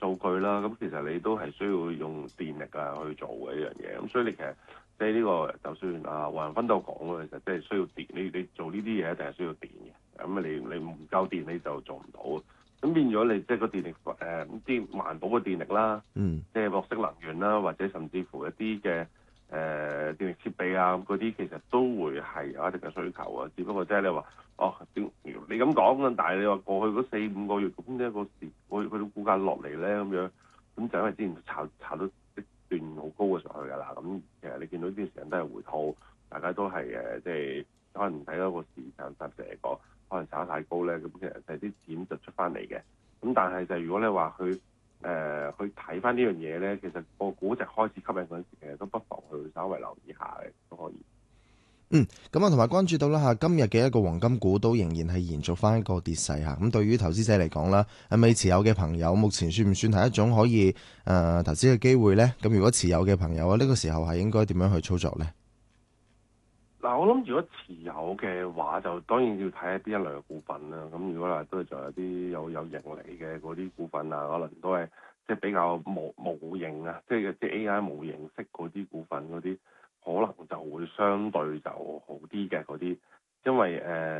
數據啦，咁其實你都係需要用電力去做嘅一樣嘢，咁所以你其實即係呢個就算黃仁勳都有講嘅，其實即係需要電，你做呢啲嘢一定係需要電嘅，咁你唔夠電你就做唔到，咁變咗你即係個電力啲環保嘅電力啦，即係綠色能源啦，或者甚至乎一啲嘅電力設備啊嗰啲，其實都會係有一定嘅需求啊，只不過即係你話你咁講，但係你話過去嗰4-5個月咁呢個時佢個股價落嚟咧咁樣，咁就因為之前炒到一段好高嘅上去㗎啦，咁其實你見到呢段時間都係回吐，大家都係即係可能睇到個市場暫時嚟講，可能炒得太高咧，咁其實就係啲錢就出翻嚟嘅，咁但係就如果你話去睇翻呢樣嘢咧，其實個估值開始吸引嗰陣時，其實都不妨去稍微留意下嘅都可以。 咁啊，同埋關注到啦嚇，今日嘅一個黃金股都仍然係延續翻一個跌勢嚇。咁對於投資者嚟講啦，未持有嘅朋友，目前算唔算係一種可以投資嘅機會呢？咁如果持有嘅朋友啊，呢個時候係應該點樣去操作呢？ 嗱，我諗如果持有嘅話，就當然要睇邊一類嘅股份啦。咁如果話都係仲有啲有盈利嘅嗰啲股份啊，可能都係即係比較模型啊，即係 AI 模型式嗰啲股份嗰啲。可能就會相對就好啲嘅嗰啲，因為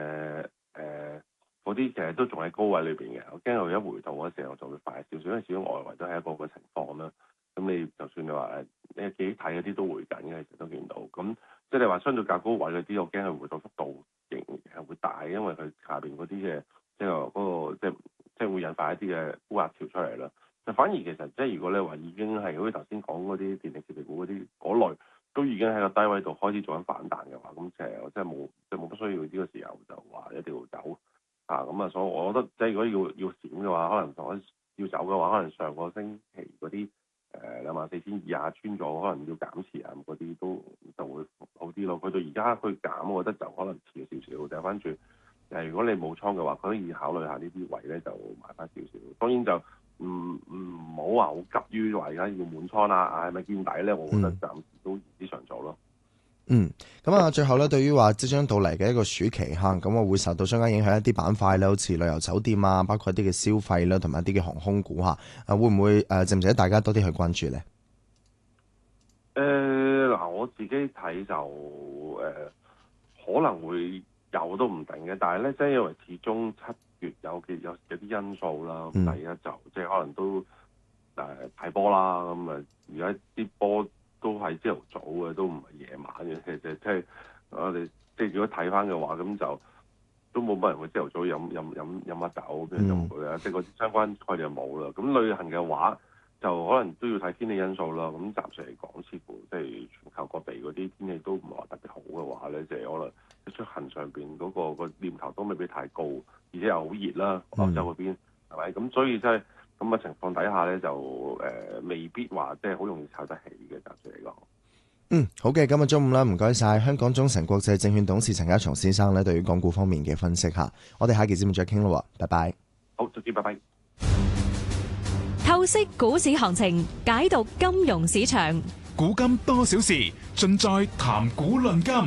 嗰啲其實都仲喺高位裏邊嘅，我驚佢一回吐嗰時候就會快少少，因為始終外圍都係一個嘅情況啦。咁你就算你話你自己睇嗰啲都回緊嘅，其實都見到。咁即係你話相對較高位嗰啲，我驚佢回吐幅度仍然係會大，因為佢下邊嗰啲嘅即係嗰個即係會引發一啲嘅沽壓潮出嚟啦。就反而其實即係如果你話已經係好似頭先講嗰啲電力設備股嗰啲嗰類。都已經喺個低位度開始做緊反彈嘅話，咁其實我真係冇乜需要呢個時候就話一定要走咁啊！所以我覺得即係如果要閃嘅話，可能要走嘅話，可能上個星期嗰啲24,200穿咗，可能要減持嗰啲就會好啲咯。佢到而家去減，我覺得就可能遲少少。掉翻轉如果你冇倉嘅話，可以考慮下呢啲位咧，就買翻少少。當然就唔好話好急於話而家要滿倉啦，係咪見底咧？我覺得暫時都言之尚早咯。 咁啊，最後咧，對於話即將到嚟嘅一個暑期咁我會受到相關影響一啲板塊咧，好似旅遊酒店啊，包括一啲嘅消費啦，同埋一啲嘅航空股會唔會值唔值得大家多啲去關注咧？ 我自己睇就可能會有都唔定嘅，但係咧，即係因為始終7月有啲因素啦。第一就即係可能都睇波啦，咁而家啲波都係朝頭早嘅，都唔係夜晚嘅。其實即係我哋即係如果睇翻嘅話，咁就都冇乜人會朝頭早飲乜酒，邊就唔會啊！即係嗰啲相關概念冇啦。咁旅行嘅話，就可能都要睇天氣因素啦。咁暫時嚟講，似乎即係全球各地嗰啲天氣都唔係話特別好嘅話咧，即係可能出行上邊嗰個念頭都未必太高，而且又好熱啦，歐洲嗰邊係咪？咁所以即係咁嘅情況底下咧，就未必話即係好容易炒得起嘅，暫時嚟講。 好嘅，今日中午啦，唔該晒香港中誠國際證券董事陳家松先生咧，對於港股方面嘅分析吓，我哋下期節目再傾咯，拜拜。 好，再見，拜拜。 透析股市行情，解讀金融市場， 古今多少事，盡在談股論金。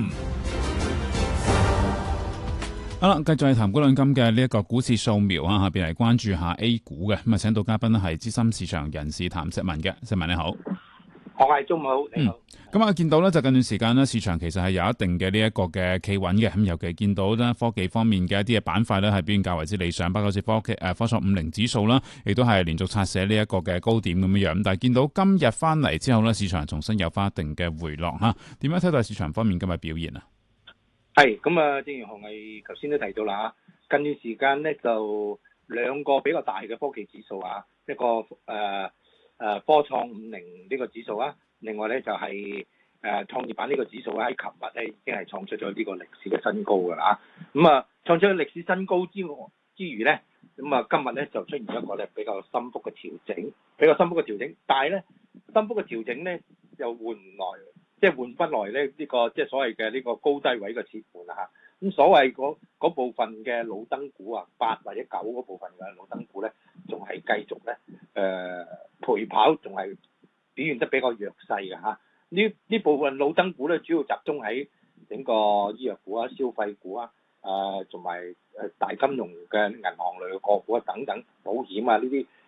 好啦，繼續係談股論金嘅呢一個股市掃描下邊嚟關注下 A 股嘅。咁啊，請到嘉賓係資深市場人士譚碩文嘅。碩文你好。 我係中午好，你好。 咁啊，見到咧就近段時間咧，市場其實係有一定嘅呢一個嘅企穩嘅。咁尤其見到咧科技方面嘅一啲嘅板塊咧係表現較為之理想，包括好似科創50指數啦，亦都係連續刷寫呢一個嘅高點咁樣樣。但係見到今日翻嚟之後咧，市場重新有翻一定嘅回落嚇。點樣睇到市場方面今日表現啊？ 係咁啊，正如何毅頭先都提到啦，近段時間咧就兩個比較大嘅科技指數一個科創50呢個指數另外咧就係創業板呢個指數喺琴日咧已經係創出咗呢個歷史嘅新高㗎啦。咁啊，創出咗歷史新高之餘咧，咁啊今日咧就出現一個咧比較深幅嘅調整，但係咧深幅嘅調整咧又換不來咧呢個即係所謂嘅呢個高低位嘅切換啊。咁所謂嗰部分嘅老燈股8或者9嗰部分嘅老燈股咧，仲係繼續咧陪跑，仲係表現得比較弱勢嘅嚇。呢部分老燈股咧，主要集中喺整個醫藥股消費股同埋大金融嘅銀行類嘅個股等等，保險呢啲